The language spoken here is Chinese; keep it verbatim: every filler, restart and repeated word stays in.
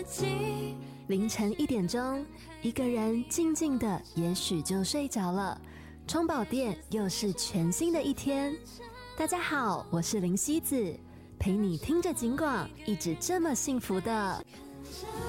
己。 凌晨一点钟，一个人静静的，也许就睡着了。充饱电，又是全新的一天。大家好，我是林希子，陪你听着警广，一直这么幸福的。